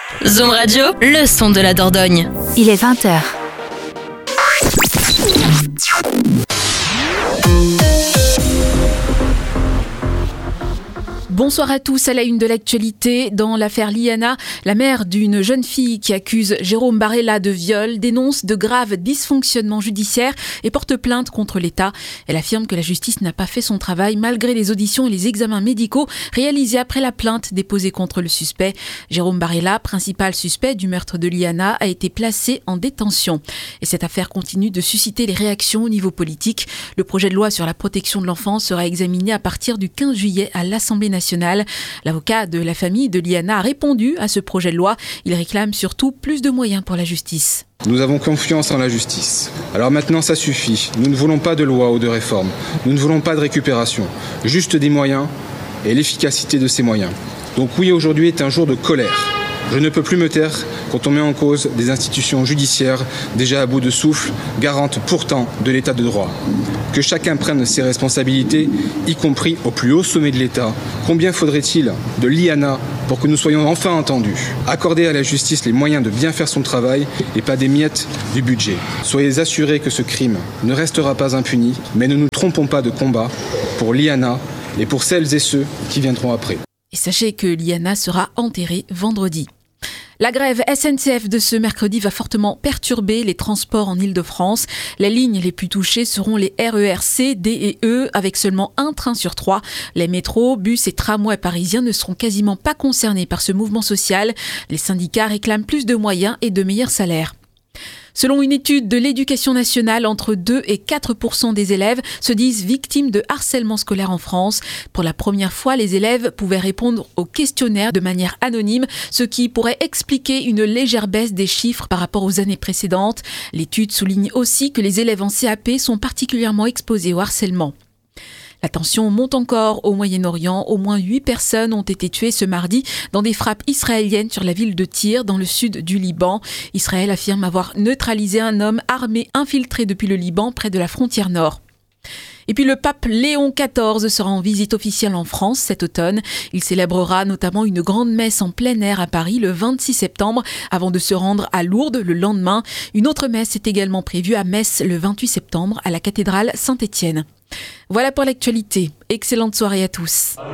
Zoom Radio, le son de la Dordogne. Il est 20h. Bonsoir à tous, à la une de l'actualité. Dans l'affaire Liana, la mère d'une jeune fille qui accuse Jérôme Barella de viol dénonce de graves dysfonctionnements judiciaires et porte plainte contre l'État. Elle affirme que la justice n'a pas fait son travail malgré les auditions et les examens médicaux réalisés après la plainte déposée contre le suspect. Jérôme Barella, principal suspect du meurtre de Liana, a été placé en détention. Et cette affaire continue de susciter les réactions au niveau politique. Le projet de loi sur la protection de l'enfance sera examiné à partir du 15 juillet à l'Assemblée nationale. L'avocat de la famille de Liana a répondu à ce projet de loi. Il réclame surtout plus de moyens pour la justice. Nous avons confiance en la justice. Alors maintenant, ça suffit. Nous ne voulons pas de loi ou de réforme. Nous ne voulons pas de récupération. Juste des moyens et l'efficacité de ces moyens. Donc oui, aujourd'hui est un jour de colère. Je ne peux plus me taire quand on met en cause des institutions judiciaires déjà à bout de souffle, garantes pourtant de l'état de droit. Que chacun prenne ses responsabilités, y compris au plus haut sommet de l'État. Combien faudrait-il de Liana pour que nous soyons enfin entendus? Accorder à la justice les moyens de bien faire son travail et pas des miettes du budget. Soyez assurés que ce crime ne restera pas impuni, mais ne nous trompons pas de combat pour Liana et pour celles et ceux qui viendront après. Et sachez que Liana sera enterrée vendredi. La grève SNCF de ce mercredi va fortement perturber les transports en Île-de-France. Les lignes les plus touchées seront les RER C, D et E, avec seulement un train sur 3. Les métros, bus et tramways parisiens ne seront quasiment pas concernés par ce mouvement social. Les syndicats réclament plus de moyens et de meilleurs salaires. Selon une étude de l'Éducation nationale, entre 2 et 4% des élèves se disent victimes de harcèlement scolaire en France. Pour la première fois, les élèves pouvaient répondre au questionnaire de manière anonyme, ce qui pourrait expliquer une légère baisse des chiffres par rapport aux années précédentes. L'étude souligne aussi que les élèves en CAP sont particulièrement exposés au harcèlement. La tension monte encore au Moyen-Orient. Au moins 8 personnes ont été tuées ce mardi dans des frappes israéliennes sur la ville de Tyr, dans le sud du Liban. Israël affirme avoir neutralisé un homme armé infiltré depuis le Liban près de la frontière nord. Et puis le pape Léon XIV sera en visite officielle en France cet automne. Il célébrera notamment une grande messe en plein air à Paris le 26 septembre avant de se rendre à Lourdes le lendemain. Une autre messe est également prévue à Metz le 28 septembre à la cathédrale Saint-Étienne. Voilà pour l'actualité. Excellente soirée à tous.